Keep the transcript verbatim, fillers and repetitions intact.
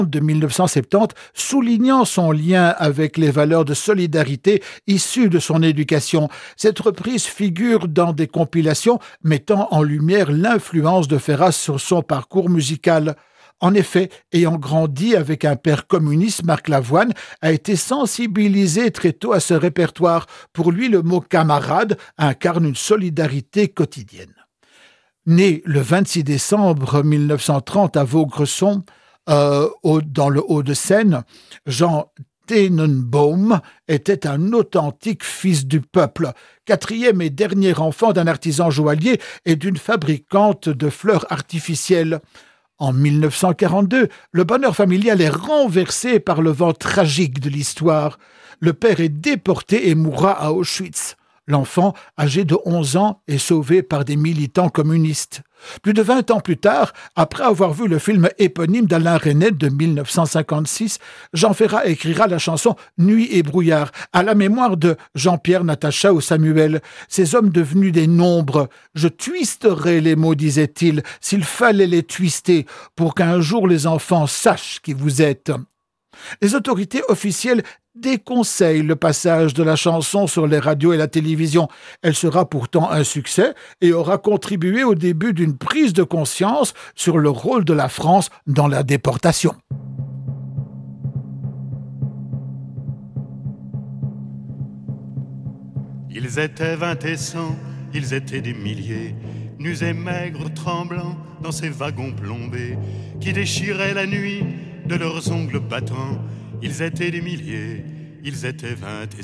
de mille neuf cent soixante-dix, soulignant son lien avec les valeurs de solidarité issues de son éducation. Cette reprise figure dans des compilations mettant en lumière l'influence de Ferraz sur son parcours musical. En effet, ayant grandi avec un père communiste, Marc Lavoine a été sensibilisé très tôt à ce répertoire. Pour lui, le mot « camarade » incarne une solidarité quotidienne. Né le vingt-six décembre mille neuf cent trente à Vaugresson, euh, au, dans le Hauts-de-Seine, Jean Tenenbaum était un authentique fils du peuple, quatrième et dernier enfant d'un artisan joaillier et d'une fabricante de fleurs artificielles. En mille neuf cent quarante-deux, le bonheur familial est renversé par le vent tragique de l'histoire. Le père est déporté et mourra à Auschwitz. L'enfant, âgé de onze ans, est sauvé par des militants communistes. Plus de vingt ans plus tard, après avoir vu le film éponyme d'Alain Resnais de mille neuf cent cinquante-six, Jean Ferrat écrira la chanson « Nuit et brouillard » à la mémoire de Jean-Pierre, Natacha ou Samuel, ces hommes devenus des nombres. « Je twisterai les mots, disait-il, s'il fallait les twister, pour qu'un jour les enfants sachent qui vous êtes. » Les autorités officielles déconseillent le passage de la chanson sur les radios et la télévision. Elle sera pourtant un succès et aura contribué au début d'une prise de conscience sur le rôle de la France dans la déportation. Ils étaient vingt et cent, ils étaient des milliers, nus et maigres, tremblants dans ces wagons plombés qui déchiraient la nuit de leurs ongles battants. Ils étaient des milliers, ils étaient vingt et